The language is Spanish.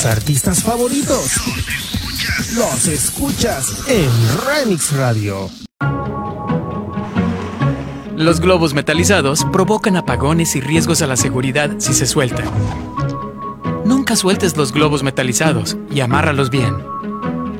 tus artistas favoritos los escuchas en Remix Radio. Los globos metalizados provocan apagones y riesgos a la seguridad si se sueltan. Nunca sueltes los globos metalizados y amárralos bien.